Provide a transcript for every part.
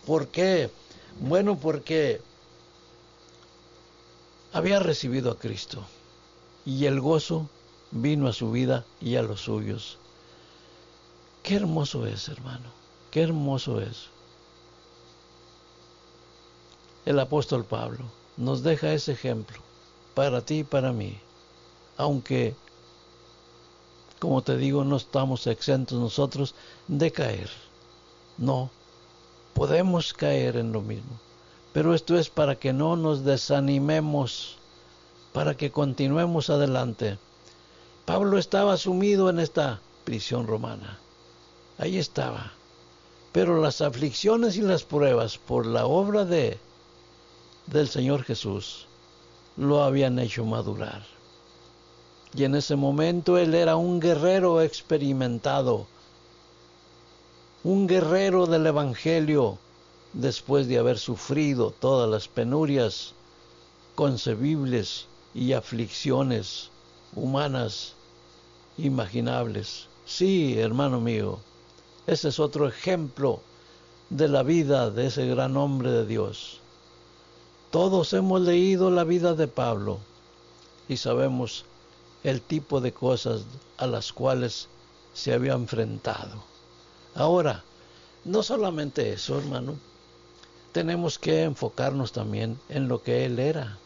¿Por qué? Bueno, porque había recibido a Cristo y el gozo vino a su vida y a los suyos. Qué hermoso es, hermano, qué hermoso es. El apóstol Pablo nos deja ese ejemplo para ti y para mí, aunque, como te digo, no estamos exentos nosotros de caer. No, podemos caer en lo mismo, pero esto es para que no nos desanimemos, para que continuemos adelante. Pablo estaba sumido en esta prisión romana, ahí estaba, pero las aflicciones y las pruebas por la obra del Señor Jesús lo habían hecho madurar. Y en ese momento él era un guerrero experimentado, un guerrero del Evangelio, después de haber sufrido todas las penurias concebibles y aflicciones humanas imaginables. Sí, hermano mío, ese es otro ejemplo de la vida de ese gran hombre de Dios. Todos hemos leído la vida de Pablo y sabemos el tipo de cosas a las cuales se había enfrentado. Ahora, no solamente eso, hermano, tenemos que enfocarnos también en lo que él era.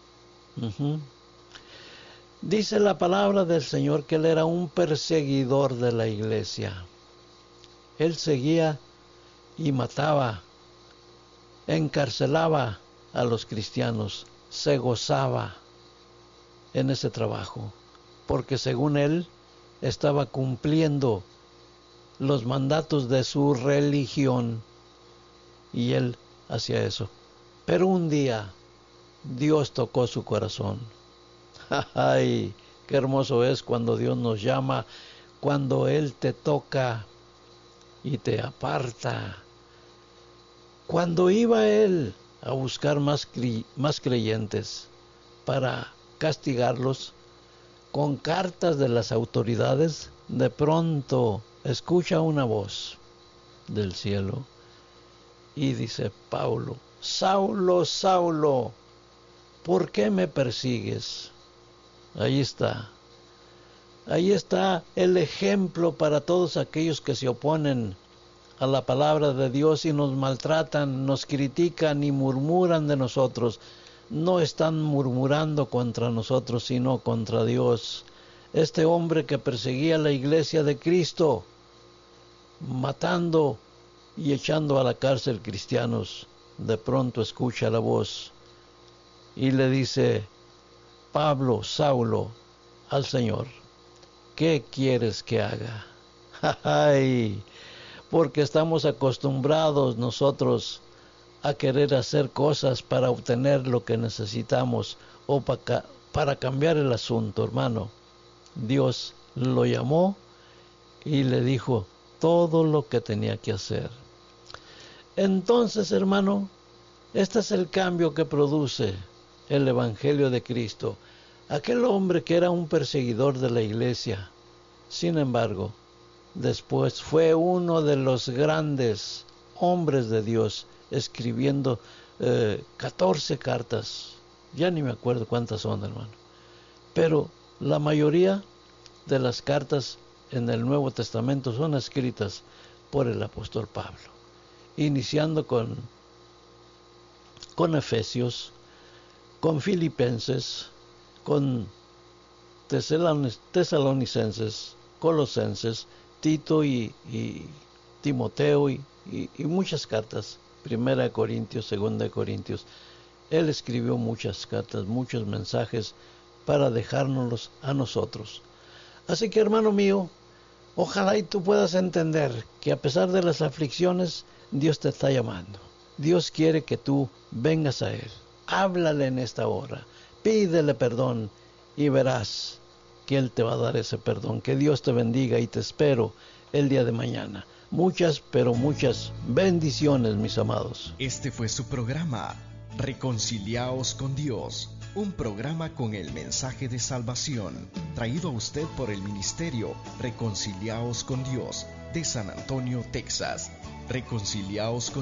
Dice la palabra del Señor que él era un perseguidor de la iglesia. Él seguía y mataba, encarcelaba a los cristianos, se gozaba en ese trabajo, porque según él estaba cumpliendo los mandatos de su religión y él hacía eso. Pero un día Dios tocó su corazón. ¡Ay! Qué hermoso es cuando Dios nos llama, cuando Él te toca y te aparta. Cuando iba Él a buscar más creyentes para castigarlos con cartas de las autoridades, de pronto escucha una voz del cielo y dice: Pablo, Saulo, Saulo, ¿por qué me persigues? Ahí está el ejemplo para todos aquellos que se oponen a la palabra de Dios y nos maltratan, nos critican y murmuran de nosotros. No están murmurando contra nosotros, sino contra Dios. Este hombre que perseguía la iglesia de Cristo, matando y echando a la cárcel cristianos, de pronto escucha la voz y le dice: Pablo, Saulo, al Señor, ¿qué quieres que haga? ¡Ay! Porque estamos acostumbrados nosotros a querer hacer cosas para obtener lo que necesitamos o para cambiar el asunto, hermano. Dios lo llamó y le dijo todo lo que tenía que hacer. Entonces, hermano, este es el cambio que produce el Evangelio de Cristo. Aquel hombre que era un perseguidor de la iglesia, sin embargo, después fue uno de los grandes hombres de Dios, escribiendo 14 cartas. Ya ni me acuerdo cuántas son, hermano. Pero la mayoría de las cartas en el Nuevo Testamento son escritas por el apóstol Pablo, iniciando con Efesios, con Filipenses, con Tesalonicenses, Colosenses, Tito y Timoteo y muchas cartas, Primera de Corintios, Segunda de Corintios. Él escribió muchas cartas, muchos mensajes para dejárnoslos a nosotros. Así que, hermano mío, ojalá y tú puedas entender que a pesar de las aflicciones, Dios te está llamando. Dios quiere que tú vengas a Él. Háblale en esta hora, pídele perdón y verás que Él te va a dar ese perdón. Que Dios te bendiga y te espero el día de mañana. Muchas, pero muchas bendiciones, mis amados. Este fue su programa, Reconciliaos con Dios, un programa con el mensaje de salvación, traído a usted por el ministerio Reconciliaos con Dios de San Antonio, Texas. Reconciliaos con